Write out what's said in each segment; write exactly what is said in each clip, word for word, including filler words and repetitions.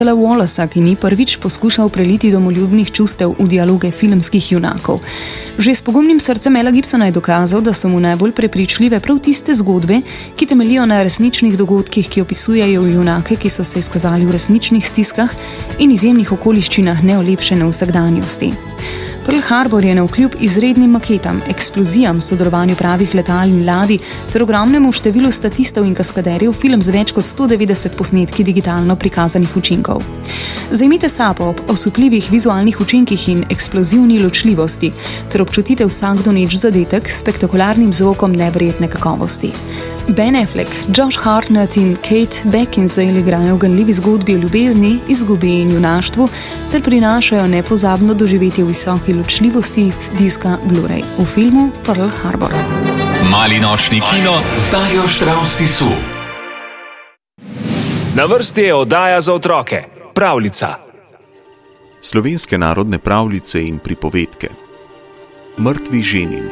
Wallaca, ki ni prvič poskušal preliti domoljubnih čustev v dialoge filmskih junakov. Že s Pogumnim srcem Mela Gibsona je dokazal, da so mu najbolj prepričljive prav tiste zgodbe, ki temeljijo na resničnih dogodkih, ki opisujejo junake, ki so se izkazali v resničnih stiskah in izjemnih okoliščinah neolepšene vsakdanjosti. Pearl Harbor je navkljub izrednim maketam, eksplozijam, sodelovanju pravih letal in ladij ter ogromnemu številu statistov in kaskaderjev film z več kot sto devetdeset posnetki digitalno prikazanih učinkov. Zajmite sapo ob osupljivih vizualnih učinkih in eksplozivni ločljivosti ter občutite vsak doneč zadetek s spektakularnim zvokom neverjetne kakovosti. Ben Affleck, Josh Hartnett in Kate Beckinsale igrajo v ganljivi zgodbi o ljubezni, izgubi in junaštvu ter prinašajo nepozabno doživetje visoke ločljivosti diska Blu-ray v filmu Pearl Harbor. Mali nočni kino z Darjo Štravs Tisu. Na vrsti je oddaja za otroke, pravljica. Slovenske narodne pravljice in pripovedke. Mrtvi ženin.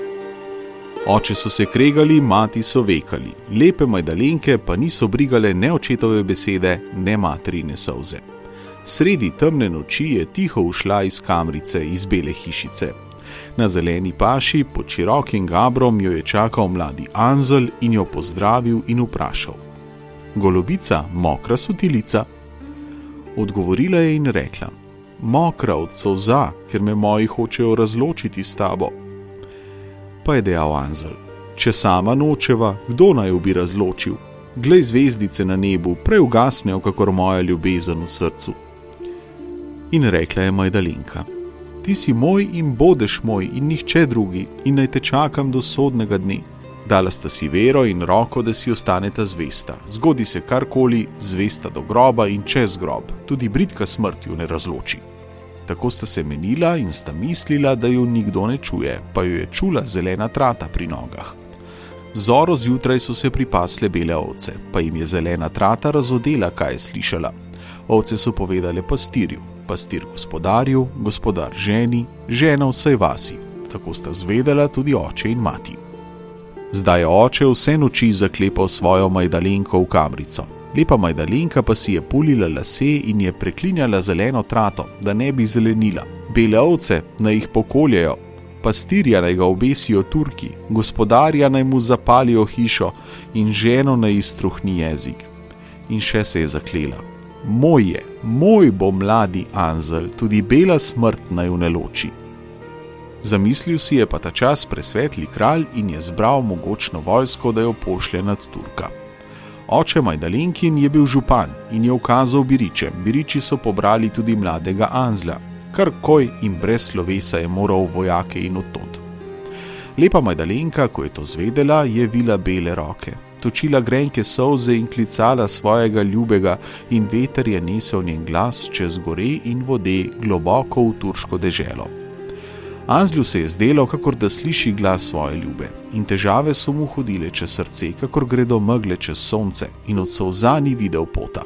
Oče so se kregali, mati so vekali, lepe majdalenke pa niso brigale ne očetove besede, ne materine solze. Sredi temne noči je tiho ušla iz kamrice, iz bele hišice. Na zeleni paši pod širokim gabrom jo je čakal mladi Anzel in jo pozdravil in vprašal: Golobica, mokra sotilica? Odgovorila je in rekla: Mokra od solza, ker me moji hočejo razločiti s tabo. Pa je dejal Anzel: Če sama nočeva, kdo naj jo bi razločil? Glej zvezdice na nebu, prej ugasnejo, kakor moja ljubezen v srcu. In rekla je majdalenka: Ti si moj in bodeš moj in nihče drugi, in naj te čakam do sodnega dne. Dala sta si vero in roko, da si ostaneta zvesta. Zgodi se karkoli, zvesta do groba in čez grob, tudi bridka smrt ju ne razloči. Tako sta se menila in sta mislila, da ju nikdo ne čuje, pa jo je čula zelena trata pri nogah. Zoro zjutraj so se pripasle bele ovce, pa jim je zelena trata razodela, kaj je slišala. Ovce so povedale pastirju, pastir gospodarju, gospodar ženi, žena vsej vasi. Tako sta zvedela tudi oče in mati. Zdaj je oče vse noči zaklepal svojo majdalenko v kamrico. Lepa majdalenka pa si je pulila lase in je preklinjala zeleno trato, da ne bi zelenila. Bele ovce naj jih pokoljejo, pastirja naj ga obesijo Turki, gospodarja naj mu zapalijo hišo in ženo naj iztruhni jezik. In še se je zaklela: Moj je, moj bo mladi Anzel, tudi bela smrt naj ju ne loči. Zamislil si je pa ta čas presvetli kralj in je zbral mogočno vojsko, da jo pošlje nad Turka. Oče majdalenkin je bil župan in je ukazal biričem. Biriči so pobrali tudi mladega Anzla. Kar koj in brez slovesa je moral vojake in odtod. Lepa majdalenka, ko je to zvedela, je vila bele roke, točila grenke solze in klicala svojega ljubega in veter je nesel njen glas čez gore in vode globoko v turško deželo. Anzlju se je zdelo, kakor da sliši glas svoje ljube, in težave so mu hodile čez srce, kakor gredo megle čez sonce, in od solza ni videl pota.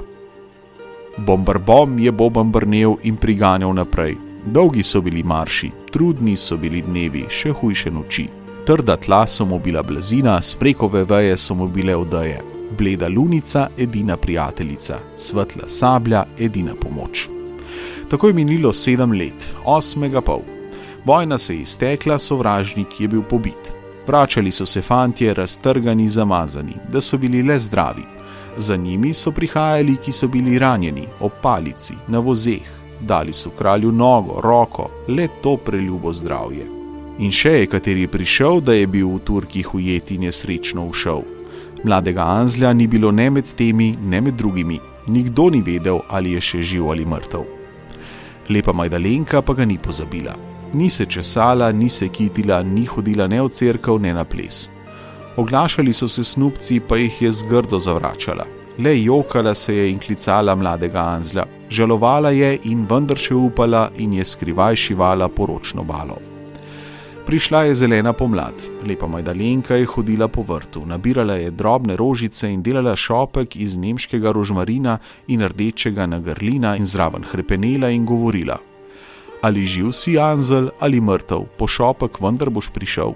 Bombarbom je boban brnel in priganjal naprej. Dolgi so bili marši, trudni so bili dnevi, še hujše noči. Trda tla so mu bila blazina, sprekove veje so mu bile odeje. Bleda lunica, edina prijateljica, svetla sablja, edina pomoč. Tako je minilo sedem let, osmega pol. Vojna se je iztekla, sovražnik je bil pobit. Vračali so se fantje, raztrgani, zamazani, da so bili le zdravi. Za njimi so prihajali, ki so bili ranjeni, ob palici, na vozeh. Dali so kralju nogo, roko, le to preljubo zdravje. In še je kateri prišel, da je bil v Turkih ujet in je srečno ušel. Mladega Anzlja ni bilo ne med temi, ne med drugimi. Nikdo ni vedel, ali je še živ ali mrtev. Lepa majdalenka pa ga ni pozabila. Ni se česala, ni se kitila, ni hodila ne v cerkev, ne na ples. Oglašali so se snupci, pa jih je zgrdo zavračala. Le jokala se je in klicala mladega Anzla. Žalovala je in vendar še upala in je skrivaj šivala poročno balo. Prišla je zelena pomlad. Lepa majdalenka je hodila po vrtu, nabirala je drobne rožice in delala šopek iz nemškega rožmarina in rdečega nagrlina in zraven hrepenela in govorila: Ali živ si, Anzel, ali mrtev, po šopek vendar boš prišel.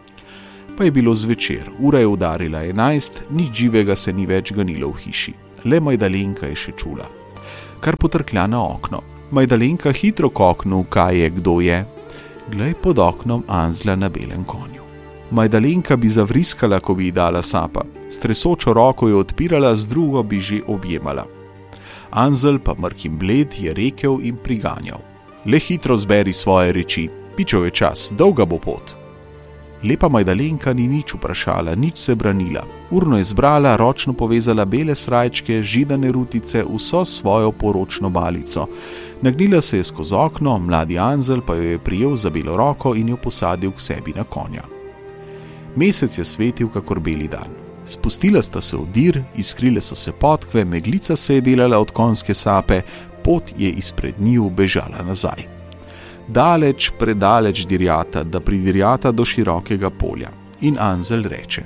Pa je bilo zvečer, ura je udarila enajst, nič živega se ni več ganilo v hiši. Le majdalenka je še čula. kar potrklja na okno. Majdalenka hitro k oknu, kaj je, kdo je. Glej pod oknom Anzla na belem konju. Majdalenka bi zavriskala, ko bi ji dala sapa. S tresočo roko jo odpirala, z drugo bi že objemala. Anzel pa mrk in bled je rekel in priganjal. Le hitro zberi svoje reči, pičev je čas, dolga bo pot. Lepa Majdalenka ni nič vprašala, nič se branila. Urno je zbrala, ročno povezala bele srajčke, židane rutice, vso svojo poročno balico. Nagnila se je skozi okno, mladi Anzel pa jo je prijel za belo roko in jo posadil k sebi na konja. Mesec je svetil kakor beli dan. Spustila sta se v dir, iskrile so se potkve, meglica se je delala od konjske sape, pot je izpred njiju bežala nazaj. Daleč, predaleč dirjata, da pridirjata do širokega polja. In Anzel reče: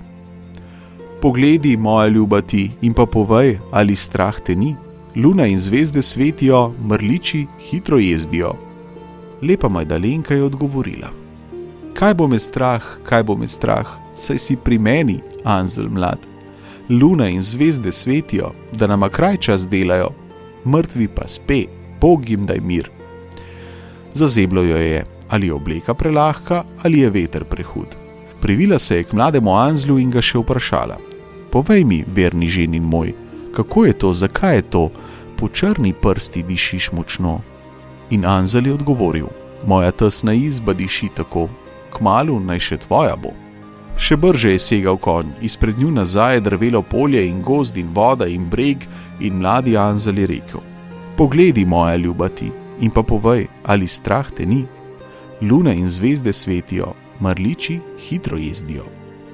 Pogledi, moja ljuba ti, in pa povej, ali strah te ni? Luna in zvezde svetijo, mrliči hitro jezdijo. Lepa Majdalenka je odgovorila: Kaj bo me strah, kaj bo me strah, saj si pri meni, Anzel mlad. Luna in zvezde svetijo, da nama kraj čas delajo, mrtvi pa spe, Bog jim daj mir. Zazeblo jo je, ali je obleka prelahka, ali je veter prehud. Privila se je k mlademu Anzlu in ga še vprašala: Povej mi, verni ženin moj, kako je to, zakaj je to, po črni prsti dišiš močno? In Anzel je odgovoril: Moja tesna izba diši tako, kmalu naj še tvoja bo. Še brže je segal konj, izpred nju nazaj je drvelo polje in gozd in voda in breg in mladi Anzel je rekel: Pogledi, moja ljuba ti, in pa povej, ali strah te ni? Luna in zvezde svetijo, mrliči hitro jezdijo.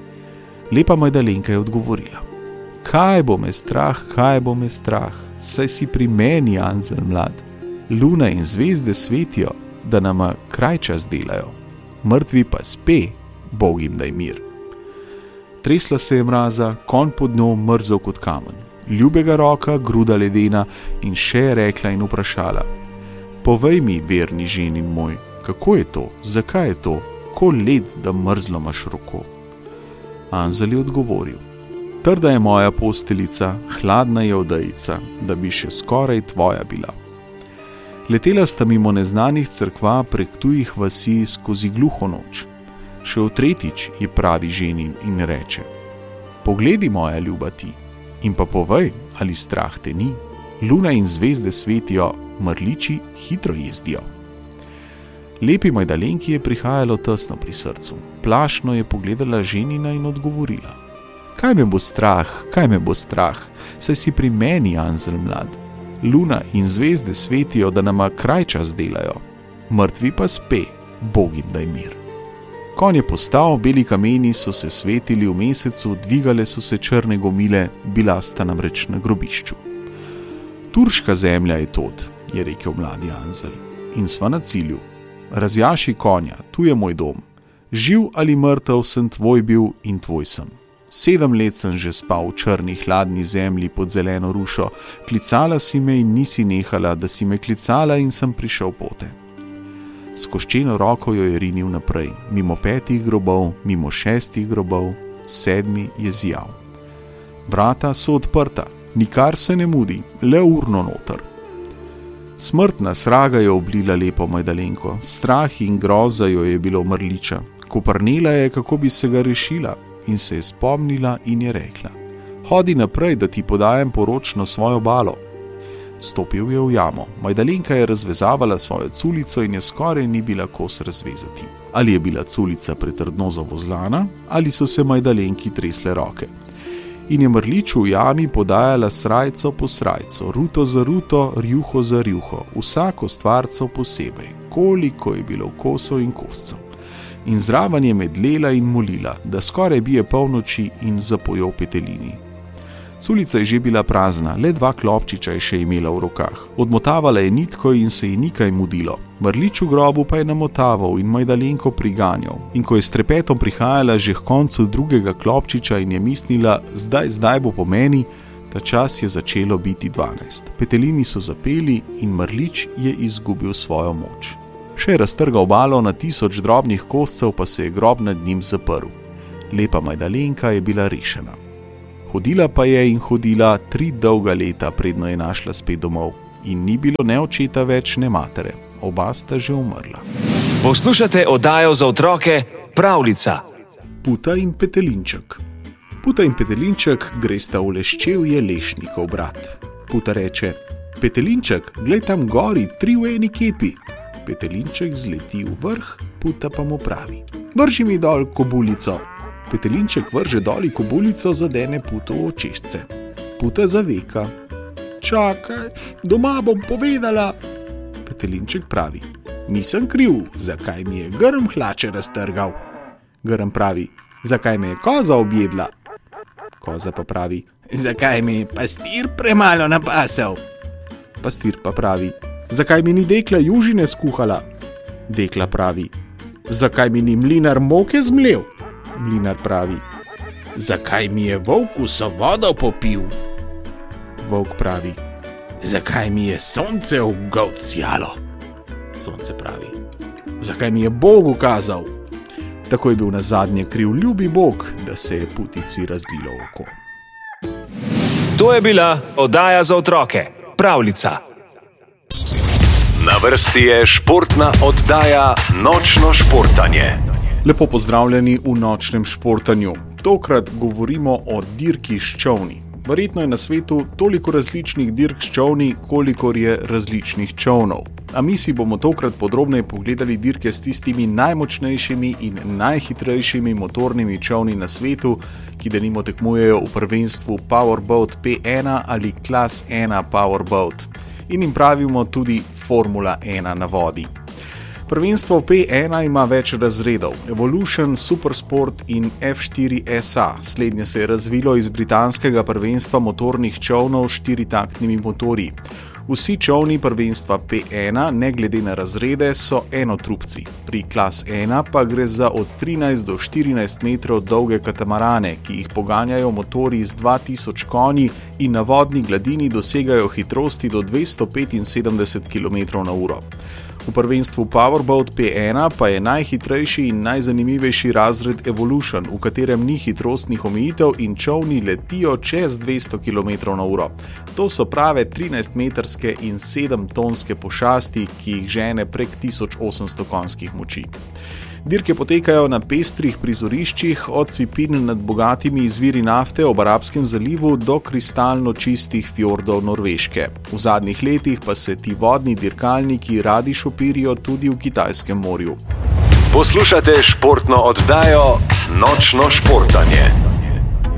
Lepa Majdalenka je odgovorila: Kaj bo me strah, kaj bo me strah, saj si pri meni, Anzel mlad. Luna in zvezde svetijo, da nama kraj čas delajo, mrtvi pa spe, Bog jim daj mir. Tresla se je mraza, konj pod njo mrzel kot kamen, ljubega roka, gruda ledena, in še je rekla in vprašala: Povej mi, verni ženin moj, kako je to, zakaj je to, ko led, da mrzlo imaš roko? Anzel je odgovoril: Trda je moja posteljica, hladna je odejica, da bi še skoraj tvoja bila. Letela sta mimo neznanih cerkva prek tujih vasi skozi gluho noč. Še v tretjič je pravi ženin in reče: Pogledi, moja ljuba ti, in pa povej, ali strah te ni? Luna in zvezde svetijo, mrliči hitro jezdijo. Lepi Majdalenki je prihajalo tesno pri srcu. Plašno je pogledala ženina in odgovorila: Kaj me bo strah, kaj me bo strah, saj si pri meni, Anzel mlad. Luna in zvezde svetijo, da nama kraj čas delajo, mrtvi pa spe, Bog jim daj mir. Konj je postal, beli kameni so se svetili v mesecu, dvigale so se črne gomile, bila sta namreč na grobišču. Turška zemlja je tod, je rekel mladi Anzel, in sva na cilju. Razjaši konja, tu je moj dom. Živ ali mrtev sem tvoj bil in tvoj sem. Sedem let sem že spal v črni, hladni zemlji pod zeleno rušo. Klicala si me in nisi nehala, da si me klicala in sem prišel pote. S koščeno roko jo je rinil naprej, mimo petih grobov, mimo šestih grobov, sedmi je zijal. Vrata so odprta, nikar se ne mudi, le urno noter. Smrtna sraga je oblila lepo Majdalenko, strah in groza jo je bilo mrliča. Koprnela je, kako bi se ga rešila, in se je spomnila in je rekla: Hodi naprej, da ti podajem poročno svojo balo. Stopil je v jamo. Majdalenka je razvezavala svojo culico in je skoraj ni bila kos razvezati. Ali je bila culica pretrdno zavozlana, ali so se Majdalenki tresle roke. In je mrliču v jami podajala srajco po srajco, ruto za ruto, rjuho za rjuho, vsako stvarco posebej, koliko je bilo kosov in koscev. In zraven je medlela in molila, da skoraj bije polnoči in zapojo petelini. Culica je že bila prazna, le dva klopčiča je še imela v rokah. Odmotavala je nitko in se ji nikaj mudilo. Mrlič v grobu pa je namotaval in Majdalenko priganjal. In ko je s trepetom prihajala že k koncu drugega klopčiča in je mislila, zdaj, zdaj bo po meni, ta čas je začelo biti dvanajst. Petelini so zapeli in mrlič je izgubil svojo moč. Še je raztrgal balo na tisoč drobnih koscev, pa se je grob nad njim zaprl. Lepa Majdalenka je bila rešena. Hodila pa je in hodila tri dolga leta, predno je našla spet domov. in ni bilo ne očeta več, ne matere. Oba sta že umrla. Poslušate oddajo za otroke Pravljica. Puta in petelinček. Puta in petelinček gresta v leščevje lešnikov brat. Puta reče: Petelinček, glej tam gori, tri v eni kepi. Petelinček zleti v vrh, Puta pa mu pravi: Vrži mi dol kobulico. Petelinček vrže doli kobulico, zadene Puto v očesce. Puta zaveka: Čakaj, doma bom povedala. Petelinček pravi: Nisem kriv, zakaj mi je grm hlače raztrgal. Grm pravi: Zakaj me je koza objedla? Koza pa pravi: Zakaj me je pastir premalo napasal? Pastir pa pravi: Zakaj mi ni dekla južine skuhala? Dekla pravi: Zakaj mi ni mlinar moke zmlel? Mlinar pravi: Zakaj mi je volk vso vodo popil? Volk pravi: Zakaj mi je sonce v golt sijalo? Sonce pravi: Zakaj mi je Bog ukazal? Tako je bil nazadnje kriv ljubi Bog, da se je Putici razlilo oko. To je bila oddaja za otroke Pravljica. Na vrsti je športna oddaja Nočno športanje. Lepo pozdravljeni v Nočnem športanju. Tokrat govorimo o dirki s čolni. Verjetno je na svetu toliko različnih dirk s čolni, kolikor je različnih čolnov. A mi si bomo tokrat podrobneje pogledali dirke s tistimi najmočnejšimi in najhitrejšimi motornimi čolni na svetu, ki denimo tekmujejo v prvenstvu Powerboat P ena ali Klas ena Powerboat. In jim pravimo tudi Formula ena na vodi. Prvenstvo P ena ima več razredov: Evolution, Supersport in F štiri S A. Slednje se je razvilo iz britanskega prvenstva motornih čolnov s štiritaktnimi motorji. Vsi čolni prvenstva P ena, ne glede na razrede, so enotrupci. Pri Klas ena pa gre za od trinajst do štirinajst metrov dolge katamarane, ki jih poganjajo motorji z dva tisoč konji in na vodni gladini dosegajo hitrosti do dvesto petinsedemdeset kilometrov na uro. V prvenstvu Powerboat P ena pa je najhitrejši in najzanimivejši razred Evolution, v katerem ni hitrostnih omejitev in čolni letijo čez dvesto kilometrov na uro. To so prave trinajstmetrske in sedemtonske pošasti, ki jih žene prek tisoč osemsto konjskih moči. Dirke potekajo na pestrih prizoriščih, od sipin nad bogatimi izviri nafte ob Arabskem zalivu do kristalno čistih fjordov Norveške. V zadnjih letih pa se ti vodni dirkalniki radi šopirijo tudi v Kitajskem morju. Poslušate športno oddajo Nočno športanje.